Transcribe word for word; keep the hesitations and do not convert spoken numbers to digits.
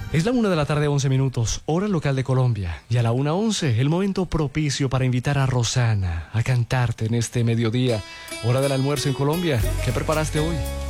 Es la una de la tarde, once minutos, hora local de Colombia. Y a la una once, el momento propicio para invitar a Rosana a cantarte en este mediodía. Hora del almuerzo en Colombia. ¿Qué preparaste hoy?